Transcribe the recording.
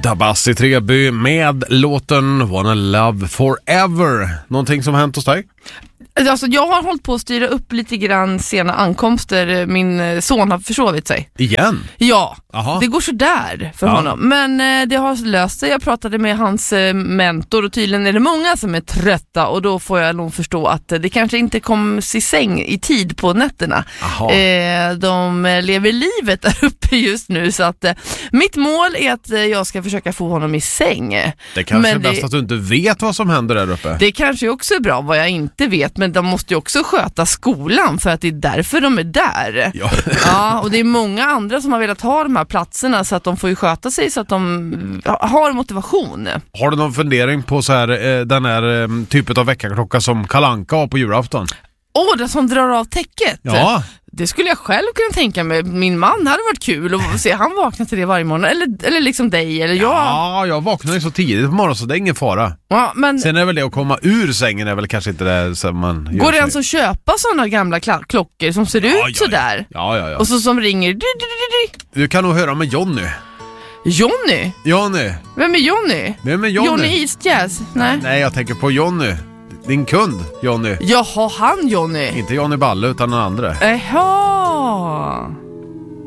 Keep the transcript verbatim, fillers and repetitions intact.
Dabassi Treby med låten Wanna Love Forever. Någonting som har hänt hos dig? Alltså, jag har hållit på att styra upp lite grann sena ankomster. Min son har försovit sig. Igen? Ja, Aha. det går så där för ja. honom. Men eh, det har löst sig. Jag pratade med hans eh, mentor och tydligen är det många som är trötta. Och då får jag nog förstå att eh, det kanske inte kommer i säng i tid på nätterna. Eh, de lever livet där uppe just nu. Så att eh, mitt mål är att eh, jag ska försöka få honom i säng. Det kanske men är bäst det, att du inte vet vad som händer där uppe. Det kanske också är bra vad jag inte vet. Men de måste ju också sköta skolan för att det är därför de är där. Ja. Ja, och det är många andra som har velat ha de här platserna så att de får ju sköta sig så att de har motivation. Har du någon fundering på så här, den här typen av veckaklocka som Kalle Anka har på julafton? Åh, oh, det som drar av täcket. Ja. Det skulle jag själv kunna tänka mig. Min man hade varit kul att se han vaknar till det varje morgon. Eller, eller liksom dig, eller jag. Ja, jag vaknar ju så tidigt på morgonen så det är ingen fara. Ja, men sen är väl det att komma ur sängen är väl kanske inte det som man gör. Går det alltså att köpa sådana gamla kl- klockor som ser ja, ut ja, sådär? Ja, ja, ja. Och så som ringer. Du kan nog höra med Jonny. Jonny? Jonny. Vem är Jonny? Vem är Jonny? Johnny East Jazz? Nej. Nej, jag tänker på Jonny. Din kund, Jonny. Jaha, han Jonny. Inte Jonny Balle utan den andra. Jaha.